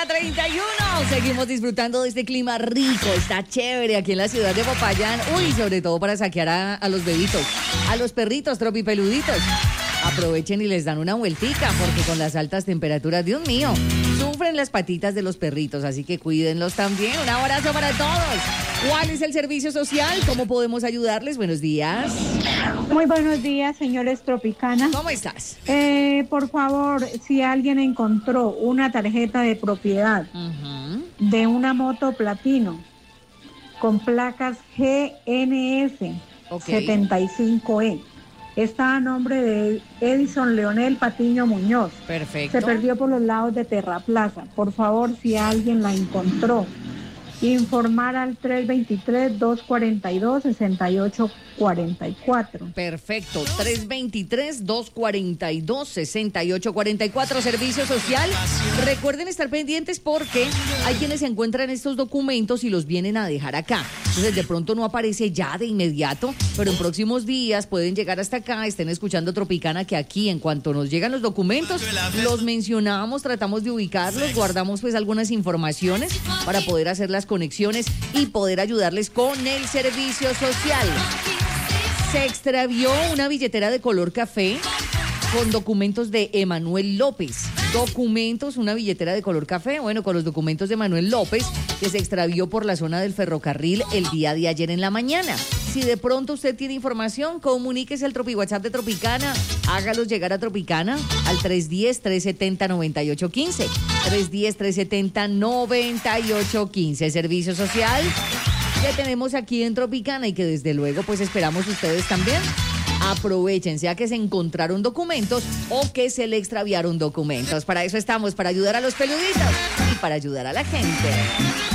31, seguimos disfrutando de este clima rico, está chévere aquí en la ciudad de Popayán. Uy, sobre todo para saquear a los bebitos, a los perritos tropipeluditos. Aprovechen y les dan una vueltica, porque con las altas temperaturas, Dios mío, sufren las patitas de los perritos, así que cuídenlos también. Un abrazo para todos. ¿Cuál es el servicio social? ¿Cómo podemos ayudarles? Buenos días. Muy buenos días, señores Tropicana. ¿Cómo estás? Por favor, si alguien encontró una tarjeta de propiedad de una moto platino con placas GNS 75E, está a nombre de Edison Leonel Patiño Muñoz. Perfecto. Se perdió por los lados de Terraplaza. Por favor, si alguien la encontró, informar al 323-242-6844. Perfecto, 323-242-6844, servicio social. Recuerden estar pendientes porque hay quienes encuentran estos documentos y los vienen a dejar acá. Entonces de pronto no aparece ya de inmediato, pero en próximos días pueden llegar hasta acá, estén escuchando Tropicana, que aquí en cuanto nos llegan los documentos, los mencionamos, tratamos de ubicarlos, guardamos pues algunas informaciones para poder hacer las conexiones y poder ayudarles con el servicio social. Se extravió una billetera de color café con documentos de Emanuel López. Una billetera de color café, bueno, con los documentos de Emanuel López, que se extravió por la zona del ferrocarril el día de ayer en la mañana. Si de pronto usted tiene información, comuníquese al WhatsApp de Tropicana, hágalos llegar a Tropicana al 310-370-9815. 310-370-9815. Servicio social que tenemos aquí en Tropicana y que desde luego pues esperamos ustedes también. Aprovechen, sea que se encontraron documentos o que se le extraviaron documentos. Para eso estamos, para ayudar a los peluditos y para ayudar a la gente.